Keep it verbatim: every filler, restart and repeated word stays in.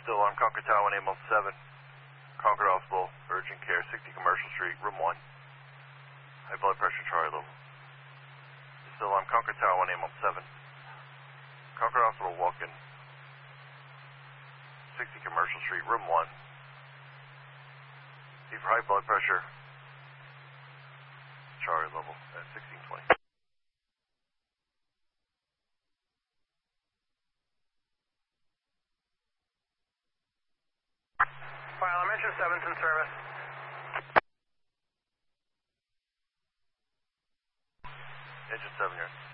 Still on Concord Tower, one eight seven. Concord Hospital, urgent care, sixty Commercial Street, room one. High blood pressure, Charlie level. Still on Concord Tower, one eight seven. Concord Hospital, walk-in, sixty Commercial Street, room one. See for high blood pressure, Charlie level at sixteen twenty. File, Mention seven's in service. Engine seven here.